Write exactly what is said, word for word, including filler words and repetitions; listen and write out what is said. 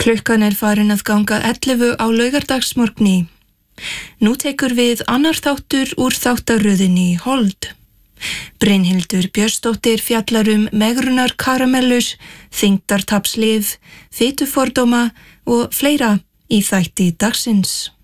Klukkan er farin að ganga ellefu á laugardagsmorgni. Nú tekur við annar þáttur úr þáttaröðinni Hold. Brynhildur Björnsdóttir fjallar um megrunar karamellur, þyngdartapslyf, fitufordóma og fleira í þætti dagsins.